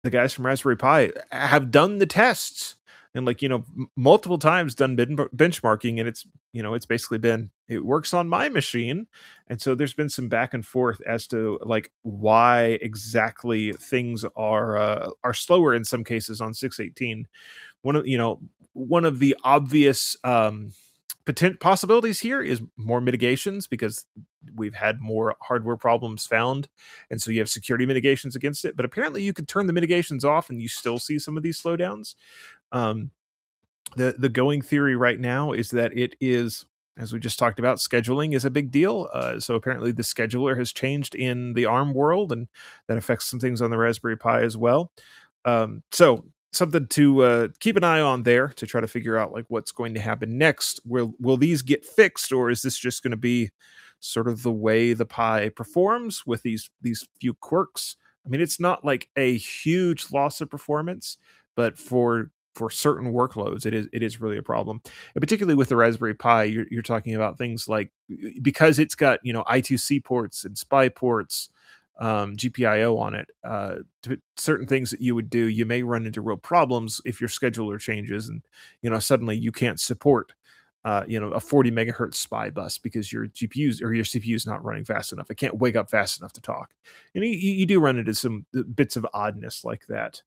the guys from Raspberry Pi have done the tests and like, multiple times done benchmarking, and it's basically been, it works on my machine. And so there's been some back and forth as to like why exactly things are slower in some cases on 618. One of the obvious possibilities here is more mitigations, because we've had more hardware problems found, and so you have security mitigations against it. But apparently you could turn the mitigations off and you still see some of these slowdowns. um, the going theory right now is that it is, as we just talked about, scheduling is a big deal. So apparently the scheduler has changed in the ARM world, and that affects some things on the Raspberry Pi as well. So something to keep an eye on there, to try to figure out like what's going to happen next. Will these get fixed, or is this just going to be sort of the way the Pi performs with these few quirks? I mean, it's not like a huge loss of performance, but for certain workloads, it is really a problem. And particularly with the Raspberry Pi, you're talking about things like, because it's got I2C ports and SPI ports, GPIO on it. Certain things that you would do, you may run into real problems if your scheduler changes, and suddenly you can't support a 40 megahertz SPI bus because your GPUs or your CPU is not running fast enough. It can't wake up fast enough to talk. And you do run into some bits of oddness like that.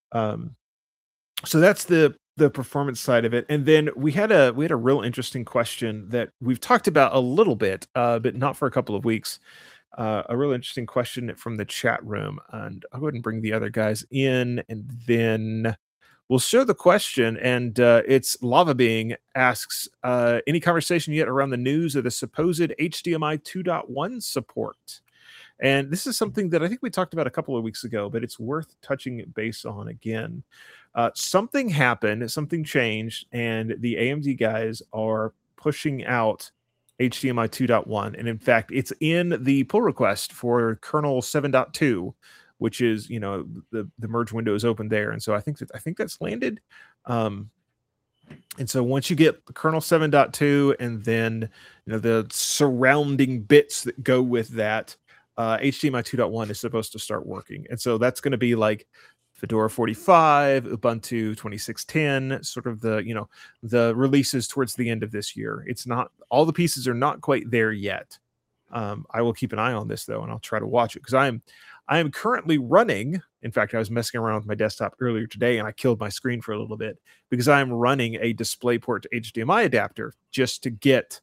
So that's the performance side of it. And then we had a real interesting question that we've talked about a little bit, but not for a couple of weeks. A real interesting question from the chat room, and I'll go ahead and bring the other guys in, and then we'll show the question. And it's Lava Being asks, any conversation yet around the news of the supposed HDMI 2.1 support? And this is something that I think we talked about a couple of weeks ago, but it's worth touching base on again. Something happened, something changed, and the AMD guys are pushing out HDMI 2.1. And in fact, it's in the pull request for kernel 7.2, which is, the merge window is open there. And so I think that's landed. And so once you get the kernel 7.2 and then, the surrounding bits that go with that, HDMI 2.1 is supposed to start working. And so that's going to be like Fedora 45, Ubuntu 2610, sort of the releases towards the end of this year. It's not, all the pieces are not quite there yet. I will keep an eye on this though, and I'll try to watch it, because I am currently running. In fact, I was messing around with my desktop earlier today and I killed my screen for a little bit because I'm running a DisplayPort to HDMI adapter just to get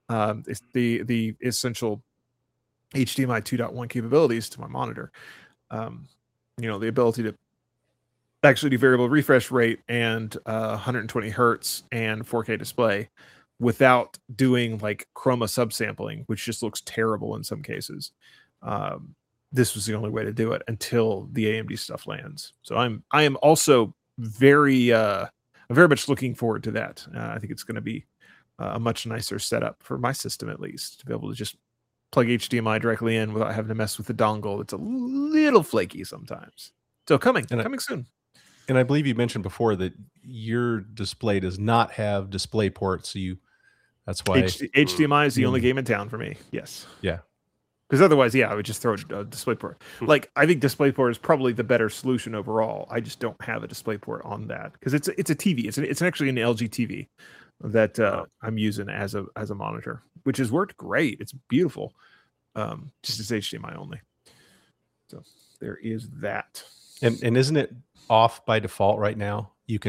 the essential HDMI 2.1 capabilities to my monitor. The ability to actually do variable refresh rate and 120 hertz and 4K display without doing like chroma subsampling, which just looks terrible in some cases. This was the only way to do it until the AMD stuff lands. So I am also very much looking forward to that. I think it's going to be a much nicer setup for my system, at least, to be able to just plug HDMI directly in without having to mess with the dongle. It's a little flaky sometimes. So coming soon. And I believe you mentioned before that your display does not have DisplayPort, so that's why HDMI is the only game in town for me. Yes. Yeah. Because otherwise, I would just throw a DisplayPort. Like, I think DisplayPort is probably the better solution overall. I just don't have a DisplayPort on that because it's a TV. It's actually an LG TV that I'm using as a monitor, which has worked great. It's beautiful. Just as HDMI only. So there is that. And isn't it off by default right now? The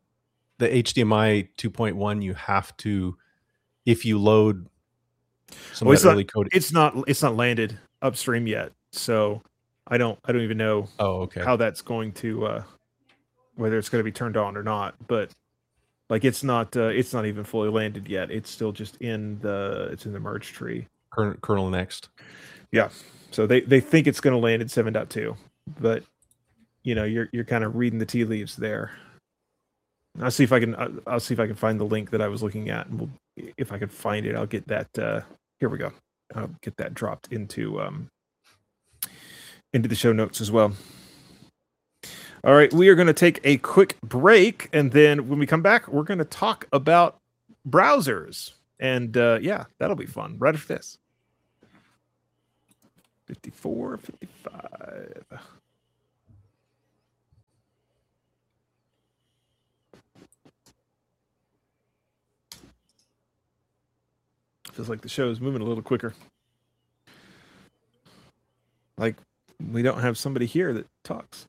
HDMI 2.1, you have to, if you load some of that early code, it's not landed upstream yet. So I don't even know how that's going to whether it's going to be turned on or not. But like it's not even fully landed yet. It's still just in the merge tree. Kernel next. Yeah. So they think it's going to land in 7.2, but you're kind of reading the tea leaves there. I'll see if I can find the link that I was looking at, and if I can find it, I'll get that. Here we go. I'll get that dropped into the show notes as well. All right, we are going to take a quick break, and then when we come back, we're going to talk about browsers, and that'll be fun right after this. 54, 55. Feels like the show is moving a little quicker. Like we don't have somebody here that talks.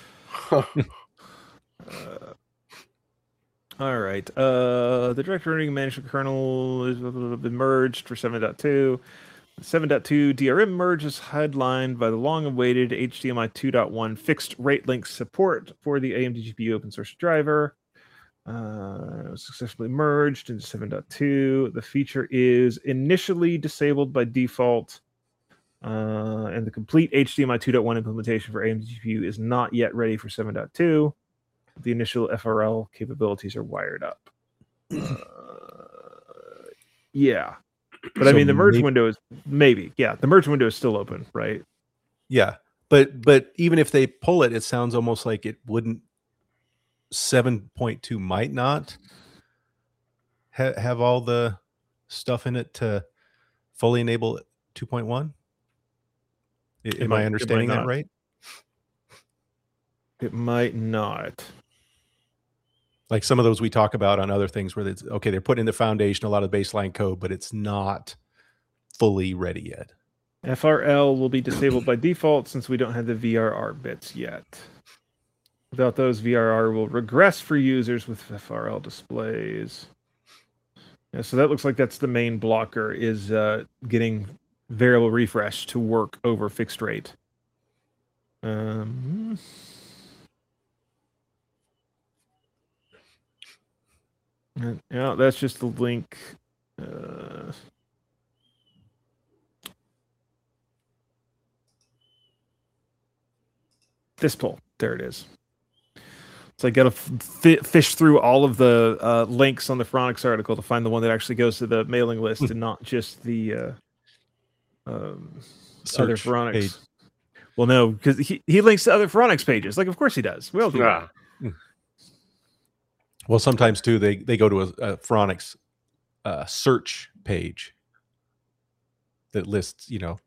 All right. The director running management kernel has been merged for 7.2. 7.2 DRM merge is headlined by the long-awaited HDMI 2.1 fixed rate link support for the AMD GPU open source driver. It was successfully merged into 7.2. The feature is initially disabled by default, and the complete HDMI 2.1 implementation for AMD GPU is not yet ready for 7.2. The initial FRL capabilities are wired up. Yeah. But I mean, the merge window is the merge window is still open, right? Yeah. But even if they pull it, it sounds almost like it wouldn't. 7.2 might not have all the stuff in it to fully enable 2.1. Am I understanding that right? It might not. Like some of those we talk about on other things where it's okay, they're putting in the foundation, a lot of baseline code, but it's not fully ready yet. FRL will be disabled by default since we don't have the VRR bits yet. Without those, VRR will regress for users with FRL displays. Yeah, so that looks like that's the main blocker, is getting variable refresh to work over fixed rate. Yeah, that's just the link. This poll. There it is. So I got to fish through all of the links on the Phoronix article to find the one that actually goes to the mailing list and not just the other Phoronix page. Well, no, because he links to other Phoronix pages. Like, of course he does. We all do that. Well, sometimes too, they go to a Phoronix search page that lists,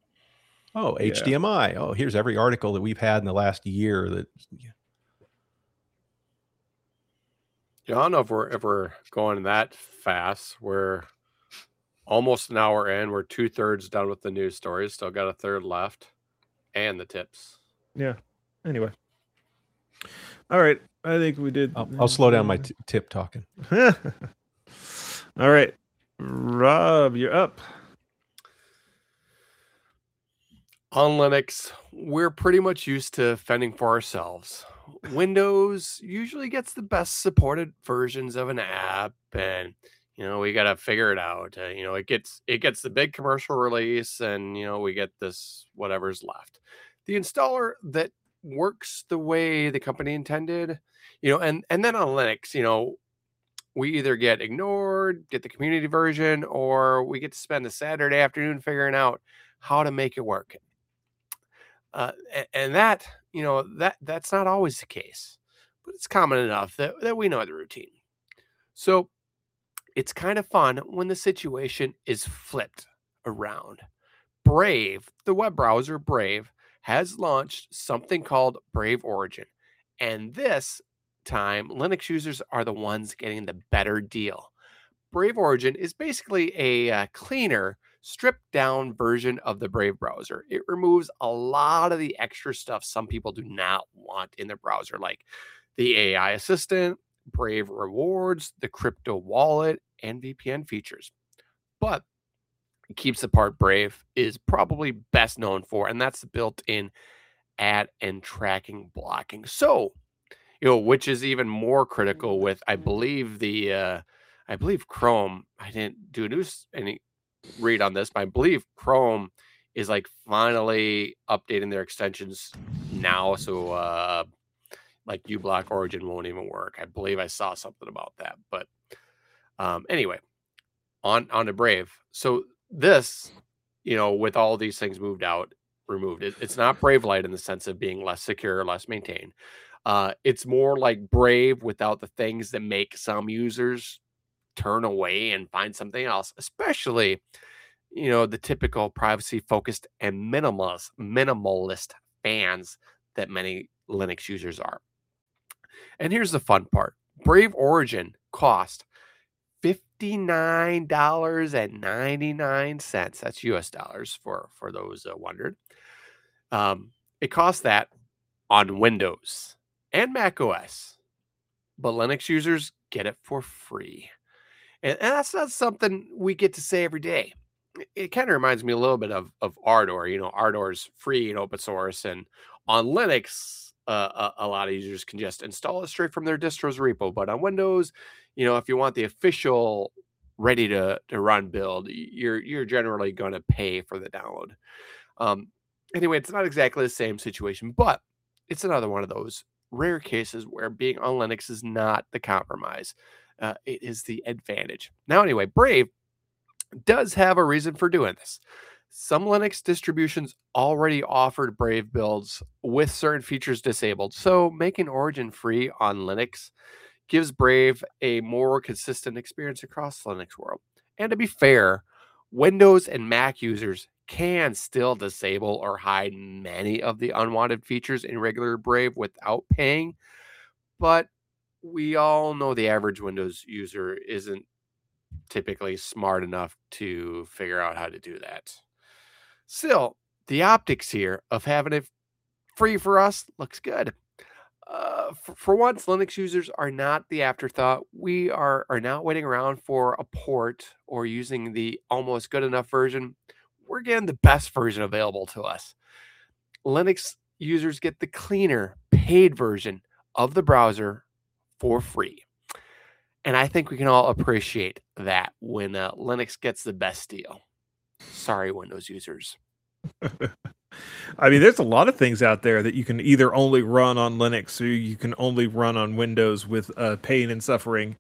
HDMI. Oh, here's every article that we've had in the last year that. Yeah, I don't know if we're going that fast. We're almost an hour in. We're 2/3 done with the news stories. Still got a third left, and the tips. Yeah. Anyway. All right. I think we did. I'll slow down my tip talking. All right, Rob, you're up. On Linux, we're pretty much used to fending for ourselves. Windows usually gets the best supported versions of an app, and we got to figure it out. It gets the big commercial release, and we get this whatever's left. The installer that works the way the company intended, and then on Linux, we either get ignored, get the community version, or we get to spend a Saturday afternoon figuring out how to make it work. And that, that's not always the case, but it's common enough that we know the routine. So it's kind of fun when the situation is flipped around. Brave, the web browser Brave, has launched something called Brave Origin. And this time, Linux users are the ones getting the better deal. Brave Origin is basically a cleaner, stripped down version of the Brave browser. It removes a lot of the extra stuff some people do not want in their browser, like the AI assistant, Brave rewards, the crypto wallet, and VPN features. But it keeps the part Brave is probably best known for, and that's the built-in ad and tracking blocking. So, which is even more critical with, I believe Chrome. I didn't do any read on this, but I believe Chrome is like finally updating their extensions now, so like uBlock Origin won't even work. I believe I saw something about that. But anyway, on to Brave. So this, with all these things removed, it's not Brave Lite in the sense of being less secure, less maintained. It's more like Brave without the things that make some users turn away and find something else, especially, the typical privacy-focused and minimalist fans that many Linux users are. And here's the fun part. Brave Origin cost $50 $59.99. That's US dollars for those wondered. It costs that on Windows and Mac OS, but Linux users get it for free. And that's not something we get to say every day. It kind of reminds me a little bit of Ardor. Ardor is free and open source, and on Linux, a lot of users can just install it straight from their distro's repo. But on Windows, if you want the official ready to run build, you're generally going to pay for the download. Anyway, it's not exactly the same situation, but it's another one of those rare cases where being on Linux is not the compromise. It is the advantage. Now, anyway, Brave does have a reason for doing this. Some Linux distributions already offered Brave builds with certain features disabled, so making Origin free on Linux gives Brave a more consistent experience across the Linux world. And to be fair, Windows and Mac users can still disable or hide many of the unwanted features in regular Brave without paying, but we all know the average Windows user isn't typically smart enough to figure out how to do that. Still, the optics here of having it free for us looks good. For once, Linux users are not the afterthought. We are not waiting around for a port or using the almost good enough version. We're getting the best version available to us. Linux users get the cleaner, paid version of the browser for free. And I think we can all appreciate that when Linux gets the best deal. Sorry, Windows users. I mean, there's a lot of things out there that you can either only run on Linux or you can only run on Windows with pain and suffering.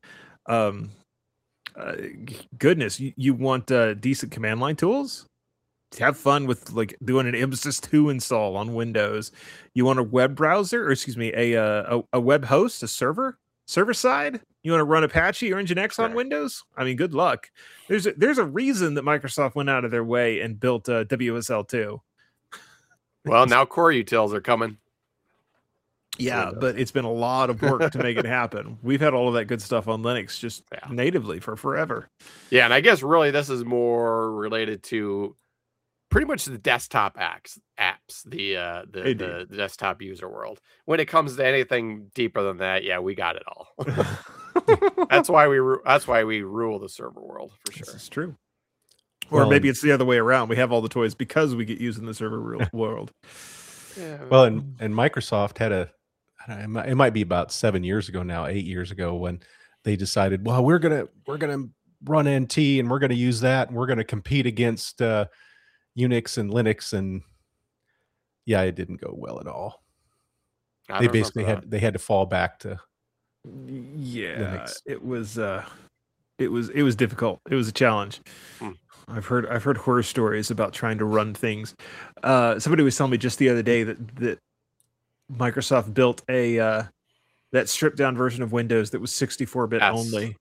Goodness, you want decent command line tools? Have fun with like doing an MSys2 install on Windows. You want a web browser, or excuse me, a web host, a server side? You want to run Apache or Nginx on Windows? I mean, good luck. There's a reason that Microsoft went out of their way and built WSL2. Well, now core utils are coming. Yeah, but it's been a lot of work to make it happen. We've had all of that good stuff on Linux just natively for forever. Yeah, and I guess really this is more related to pretty much the desktop apps, the desktop user world. When it comes to anything deeper than that, yeah, we got it all. That's why we rule the server world for sure. This is true. Or maybe it's the other way around. We have all the toys because we get used in the server world. Yeah. Well, and Microsoft had it might be about 7 years ago now, 8 years ago, when they decided, well, we're gonna run NT and we're gonna use that and we're gonna compete against Unix and Linux, and yeah, it didn't go well at all. They basically had to fall back to Linux. It was difficult. It was a challenge. I've heard horror stories about trying to run things. Somebody was telling me just the other day that Microsoft built that stripped down version of Windows that was 64-bit only.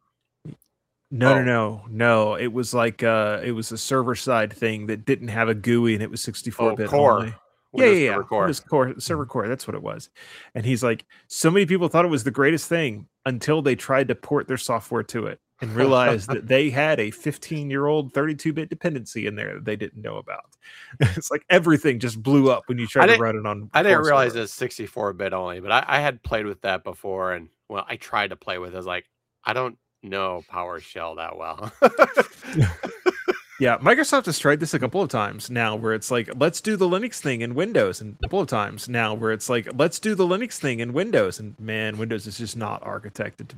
No. It was like it was a server side thing that didn't have a GUI and it was 64-bit core. only. Windows Core, server core. That's what it was. And he's like, so many people thought it was the greatest thing until they tried to port their software to it and realized that they had a 15-year-old 32-bit dependency in there that they didn't know about. It's like everything just blew up when you tried to run it on. I didn't realize it's 64-bit only, but I had played with that before, and well, I tried to play with it. I was like, I don't know PowerShell that well. Yeah, Microsoft has tried this a couple of times now where it's like, let's do the Linux thing in Windows, and a couple of times now where it's like, let's do the Linux thing in Windows. And man, Windows is just not architected to